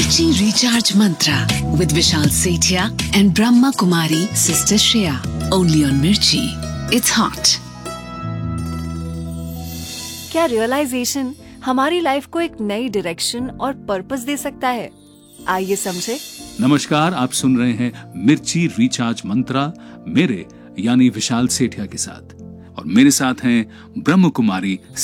Mirchi Recharge Mantra with Vishal Sethia and Brahma Kumari Sister Shreya. Only on Mirchi. It's hot. क्या realisation हमारी life को एक नई direction और purpose दे सकता है? आइए समझे। नमस्कार, आप सुन रहे हैं मिर्ची रिचार्ज मंत्रा मेरे यानी विशाल सेठिया के साथ, और मेरे साथ हैं ब्रह्म कुमारी